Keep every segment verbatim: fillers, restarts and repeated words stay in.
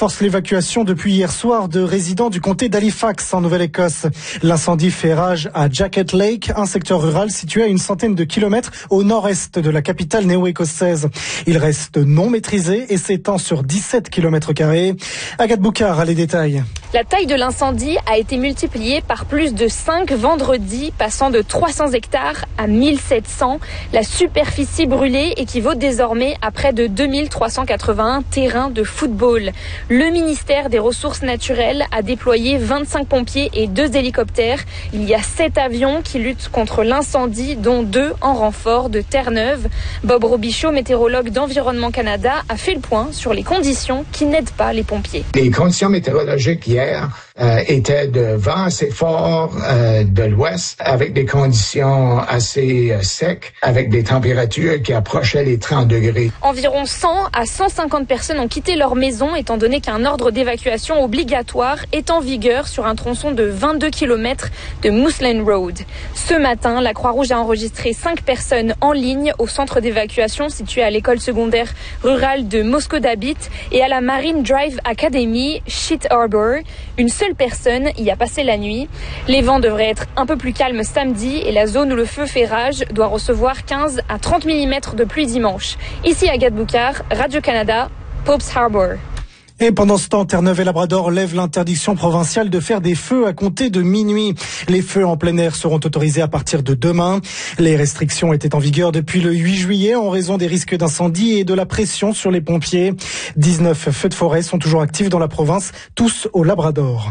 force l'évacuation depuis hier soir de résidents du comté d'Halifax en Nouvelle-Écosse. L'incendie fait rage à Jacket Lake, un secteur rural situé à une centaine de kilomètres au nord-est de la capitale néo-écossaise. Il reste non maîtrisé et s'étend sur dix-sept kilomètres carrés. Agathe Boucard a les détails. La taille de l'incendie a été multipliée par plus de cinq vendredi, passant de trois cents hectares à mille sept cents. La superficie brûlée équivaut désormais à près de deux mille trois cent quatre-vingt-un terrains de football. Le ministère des Ressources naturelles a déployé vingt-cinq pompiers et deux hélicoptères. Il y a sept avions qui luttent contre l'incendie, dont deux en renfort de Terre-Neuve. Bob Robichaud, météorologue d'Environnement Canada, a fait le point sur les conditions qui n'aident pas les pompiers. Les conditions météorologiques hier euh, étaient de vent assez fort euh, de l'ouest, avec des conditions assez euh, secs, avec des températures qui approchaient les trente degrés. Environ cent à cent cinquante personnes ont quitté leur maison, étant donné qu'un ordre d'évacuation obligatoire est en vigueur sur un tronçon de vingt-deux kilomètres de Moose Lane Road. Ce matin, la Croix-Rouge a enregistré cinq personnes en ligne au centre d'évacuation situé à l'école secondaire rurale de Moscodabit et à la Marine Drive Academy, Sheet Harbor. Une seule personne y a passé la nuit. Les vents devraient être un peu plus calmes samedi et la zone où le feu fait rage doit recevoir quinze à trente millimètres de pluie dimanche. Ici Agathe Boucard, Radio-Canada, Pope's Harbor. Et pendant ce temps, Terre-Neuve et Labrador lèvent l'interdiction provinciale de faire des feux à compter de minuit. Les feux en plein air seront autorisés à partir de demain. Les restrictions étaient en vigueur depuis le huit juillet en raison des risques d'incendie et de la pression sur les pompiers. dix-neuf feux de forêt sont toujours actifs dans la province, tous au Labrador.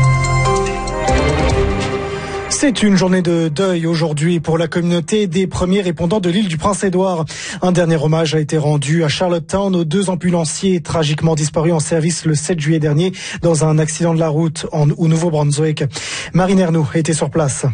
C'est une journée de deuil aujourd'hui pour la communauté des premiers répondants de l'île du Prince-Édouard. Un dernier hommage a été rendu à Charlottetown aux deux ambulanciers tragiquement disparus en service le sept juillet dernier dans un accident de la route en, au Nouveau-Brunswick. Marine Ernoux était sur place.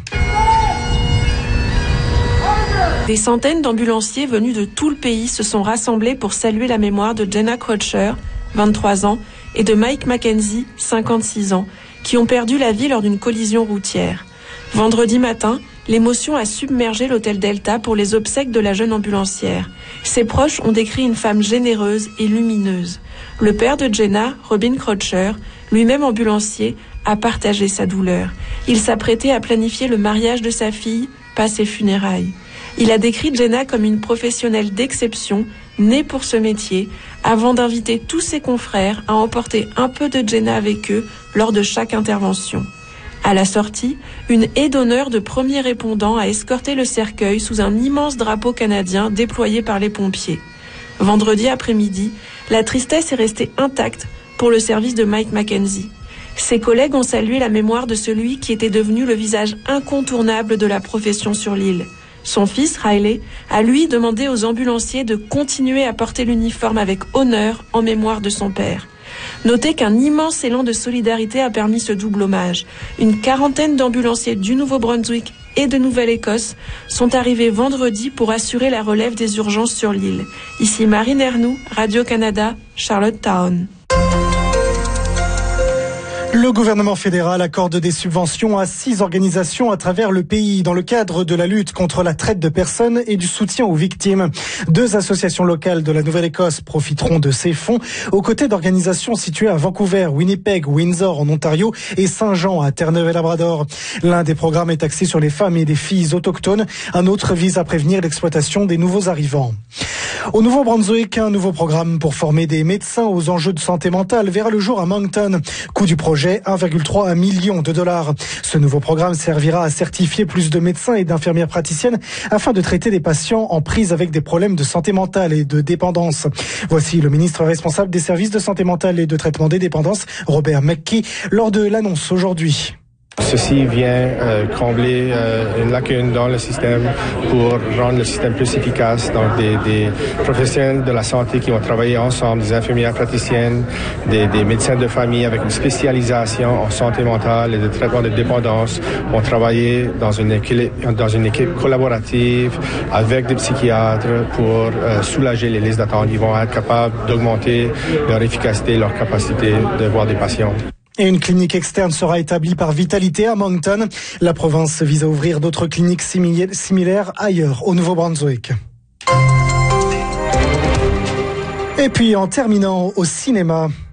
Des centaines d'ambulanciers venus de tout le pays se sont rassemblés pour saluer la mémoire de Jenna Crutcher, vingt-trois ans, et de Mike Mackenzie, cinquante-six ans, qui ont perdu la vie lors d'une collision routière. Vendredi matin, l'émotion a submergé l'hôtel Delta pour les obsèques de la jeune ambulancière. Ses proches ont décrit une femme généreuse et lumineuse. Le père de Jenna, Robin Crutcher, lui-même ambulancier, a partagé sa douleur. Il s'apprêtait à planifier le mariage de sa fille, pas ses funérailles. Il a décrit Jenna comme une professionnelle d'exception, née pour ce métier, avant d'inviter tous ses confrères à emporter un peu de Jenna avec eux lors de chaque intervention. À la sortie, une haie d'honneur de premiers répondants a escorté le cercueil sous un immense drapeau canadien déployé par les pompiers. Vendredi après-midi, la tristesse est restée intacte pour le service de Mike Mackenzie. Ses collègues ont salué la mémoire de celui qui était devenu le visage incontournable de la profession sur l'île. Son fils, Riley, a lui demandé aux ambulanciers de continuer à porter l'uniforme avec honneur en mémoire de son père. Notez qu'un immense élan de solidarité a permis ce double hommage. Une quarantaine d'ambulanciers du Nouveau-Brunswick et de Nouvelle-Écosse sont arrivés vendredi pour assurer la relève des urgences sur l'île. Ici Marine Ernoux, Radio-Canada, Charlottetown. Le gouvernement fédéral accorde des subventions à six organisations à travers le pays dans le cadre de la lutte contre la traite de personnes et du soutien aux victimes. Deux associations locales de la Nouvelle-Écosse profiteront de ces fonds aux côtés d'organisations situées à Vancouver, Winnipeg, Windsor en Ontario et Saint-Jean à Terre-Neuve et Labrador. L'un des programmes est axé sur les femmes et les filles autochtones. Un autre vise à prévenir l'exploitation des nouveaux arrivants. Au Nouveau-Brunswick, un nouveau programme pour former des médecins aux enjeux de santé mentale verra le jour à Moncton. Coût du projet, un virgule trois million de dollars. Ce nouveau programme servira à certifier plus de médecins et d'infirmières praticiennes afin de traiter des patients en prise avec des problèmes de santé mentale et de dépendance. Voici le ministre responsable des services de santé mentale et de traitement des dépendances, Robert McKee, lors de l'annonce aujourd'hui. Ceci vient euh, combler euh, une lacune dans le système pour rendre le système plus efficace. Donc des, des professionnels de la santé qui ont travaillé ensemble, des infirmières praticiennes, des, des médecins de famille avec une spécialisation en santé mentale et de traitement de dépendance ont travaillé dans une équipe, dans une équipe collaborative avec des psychiatres pour euh, soulager les listes d'attente. Ils vont être capables d'augmenter leur efficacité, leur capacité de voir des patients. Et une clinique externe sera établie par Vitalité à Moncton. La province vise à ouvrir d'autres cliniques similaires ailleurs, au Nouveau-Brunswick. Et puis en terminant au cinéma...